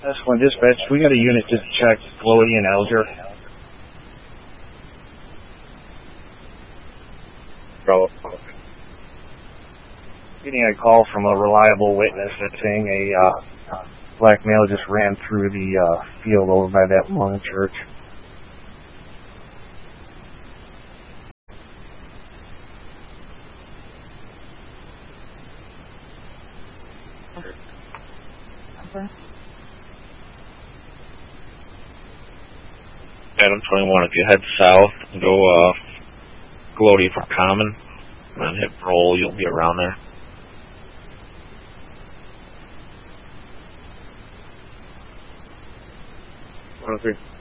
That's one dispatch. We got a unit just checked Glowy and Alger. Bravo. Getting a call from a reliable witness that's saying a black male just ran through the field over by that Mormon church. Adam 21, if you head south and go Glody for Common, and hit roll, you'll be around there. Okay.